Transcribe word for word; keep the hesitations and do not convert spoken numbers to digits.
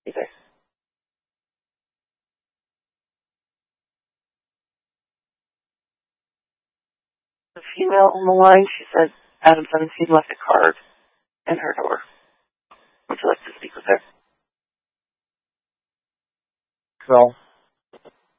Either. The female on the line, she said Adam Seventeen left a card in her door. Would you like to speak with her? Phil?